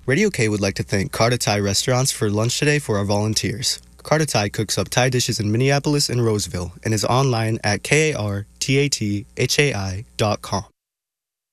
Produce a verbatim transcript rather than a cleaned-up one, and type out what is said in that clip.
Radio K would like to thank Carta Thai Restaurants for lunch today for our volunteers. Carta Thai cooks up Thai dishes in Minneapolis and Roseville and is online at kartathai dot com.